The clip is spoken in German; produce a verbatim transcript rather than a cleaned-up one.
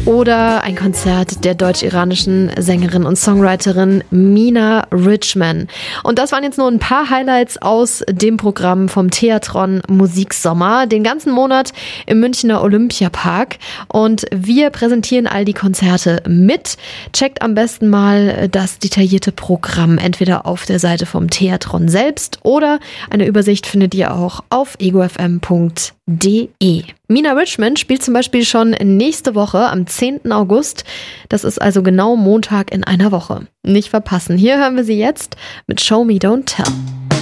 oder ein Konzert der deutsch-iranischen Sängerin und Songwriterin Mina Richman. Und das waren jetzt nur ein paar Highlights aus dem Programm vom Theatron Musiksommer, den ganzen Monat im Münchner Olympiapark. Und wir präsentieren all die Konzerte mit. Checkt am besten mal das detaillierte Programm, entweder auf der Seite vom Theatron selbst oder eine Übersicht findet ihr auch auf ego f m punkt d e. Mina Richman spielt zum Beispiel schon nächste Woche am zehnten August. Das ist also genau Montag in einer Woche. Nicht verpassen. Hier hören wir sie jetzt mit Show Me Don't Tell.